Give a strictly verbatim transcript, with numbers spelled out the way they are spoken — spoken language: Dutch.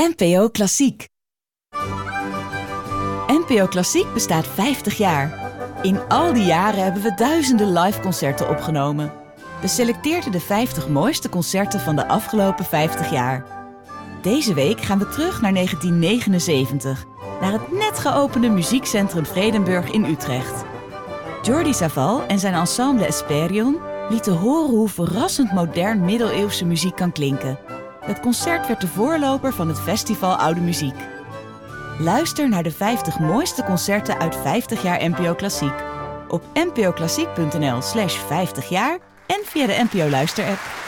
N P O Klassiek. N P O Klassiek bestaat vijftig jaar. In al die jaren hebben we duizenden liveconcerten opgenomen. We selecteerden de vijftig mooiste concerten van de afgelopen vijftig jaar. Deze week gaan we terug naar negentien negenenzeventig, naar het net geopende muziekcentrum Vredenburg in Utrecht. Jordi Savall en zijn ensemble Esperion lieten horen hoe verrassend modern middeleeuwse muziek kan klinken. Het concert werd de voorloper van het festival Oude Muziek. Luister naar de vijftig mooiste concerten uit vijftig jaar N P O Klassiek. Op n p o klassiek punt n l slash vijftig jaar en via de N P O Luister-app.